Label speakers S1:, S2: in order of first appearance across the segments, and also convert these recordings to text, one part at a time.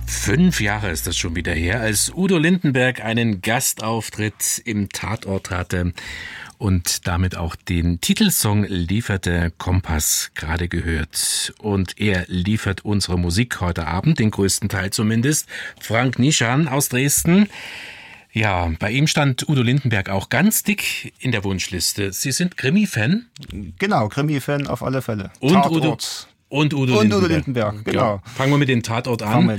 S1: 5 Jahre ist das schon wieder her, als Udo Lindenberg einen Gastauftritt im Tatort hatte und damit auch den Titelsong lieferte, Kompass, gerade gehört. Und er liefert unsere Musik heute Abend, den größten Teil zumindest. Frank Nischan aus Dresden. Ja, bei ihm stand Udo Lindenberg auch ganz dick in der Wunschliste. Sie sind Krimi-Fan?
S2: Genau, Krimi-Fan auf alle Fälle.
S1: Und
S2: Tatort.
S1: Udo
S2: Lindenberg, genau.
S1: Ja. Fangen wir mit dem Tatort an.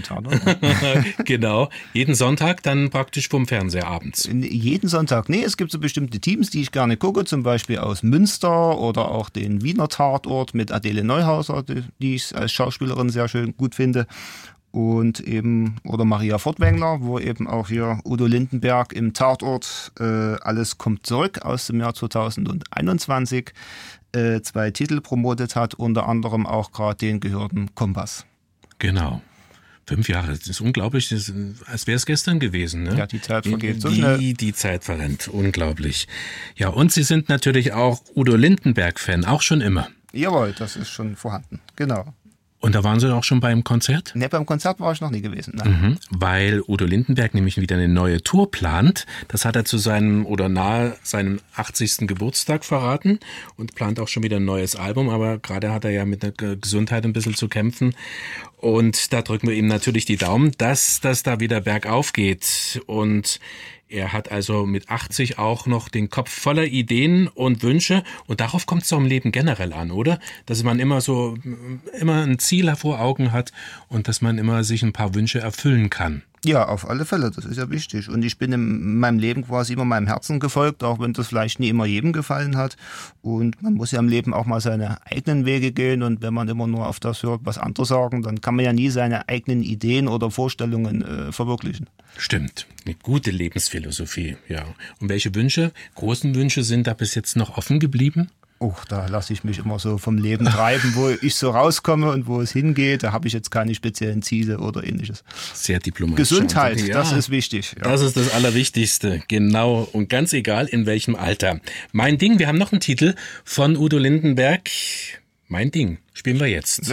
S1: Genau. Jeden Sonntag dann praktisch vom Fernseher abends.
S2: Jeden Sonntag. Nee, es gibt so bestimmte Teams, die ich gerne gucke, zum Beispiel aus Münster oder auch den Wiener Tatort mit Adele Neuhauser, die ich als Schauspielerin sehr schön gut finde. Und eben, oder Maria Fortwängler, wo eben auch hier Udo Lindenberg im Tatort Alles kommt zurück aus dem Jahr 2021 2 Titel promotet hat, unter anderem auch gerade den gehörten Kompass.
S1: Genau. 5 Jahre, das ist unglaublich, das ist, als wäre es gestern gewesen. Ne?
S2: Ja, die Zeit vergeht so schnell.
S1: Die Zeit verrennt, unglaublich. Ja, und Sie sind natürlich auch Udo Lindenberg-Fan, auch schon immer.
S2: Jawohl, das ist schon vorhanden, genau.
S1: Und da waren Sie auch schon beim Konzert?
S2: Ne, beim Konzert war ich noch nie gewesen. Nein.
S1: Weil Udo Lindenberg nämlich wieder eine neue Tour plant. Das hat er zu seinem oder nahe seinem 80. Geburtstag verraten und plant auch schon wieder ein neues Album. Aber gerade hat er ja mit der Gesundheit ein bisschen zu kämpfen. Und da drücken wir ihm natürlich die Daumen, dass das da wieder bergauf geht. Und er hat also mit 80 auch noch den Kopf voller Ideen und Wünsche. Und darauf kommt es doch im Leben generell an, oder? Dass man immer ein Ziel vor Augen hat und dass man immer sich ein paar Wünsche erfüllen kann.
S2: Ja, auf alle Fälle, das ist ja wichtig. Und ich bin in meinem Leben quasi immer meinem Herzen gefolgt, auch wenn das vielleicht nie immer jedem gefallen hat. Und man muss ja im Leben auch mal seine eigenen Wege gehen. Und wenn man immer nur auf das hört, was andere sagen, dann kann man ja nie seine eigenen Ideen oder Vorstellungen verwirklichen.
S1: Stimmt, eine gute Lebensphilosophie, ja. Und welche Wünsche, großen Wünsche sind da bis jetzt noch offen geblieben?
S2: Da lasse ich mich immer so vom Leben treiben, wo ich so rauskomme und wo es hingeht. Da habe ich jetzt keine speziellen Ziele oder ähnliches.
S1: Sehr diplomatisch.
S2: Gesundheit, ja, das ist wichtig. Ja.
S1: Das ist das Allerwichtigste, genau. Und ganz egal, in welchem Alter. Mein Ding, wir haben noch einen Titel von Udo Lindenberg. Mein Ding, spielen wir jetzt.